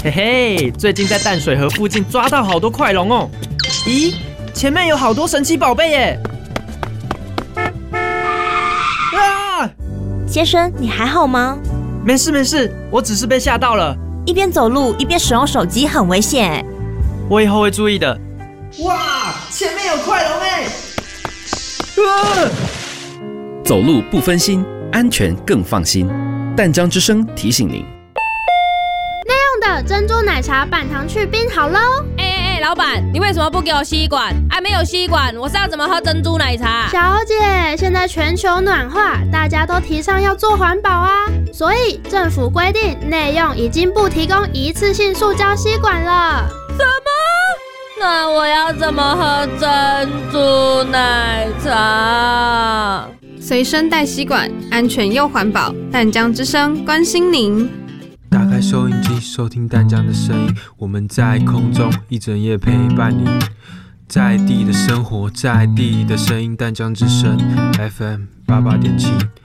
嘿嘿，最近在淡水河附近抓到好多快龙哦！咦，前面有好多神奇宝贝耶！啊！ 先生，你还好吗？ 没事没事，我只是被吓到了。 一边走路一边使用手机很危险哎。 我以后会注意的。哇，前面有快龙哎！ 走路不分心，安全更放心。淡江之声提醒您。 的珍珠奶茶半糖去冰好喽！ 老板，你为什么不给我吸管？没有吸管，我是要怎么喝珍珠奶茶？ 小姐，现在全球暖化，大家都提倡要做环保啊，所以政府规定内用已经不提供一次性塑胶吸管了。 什么？那我要怎么喝珍珠奶茶？ 随身带吸管，安全又环保。淡江之声关心您。 打开收音机，收听淡江的声音，我们在空中一整夜陪伴你，在地的生活，在地的声音，淡江之声 FM 88.7。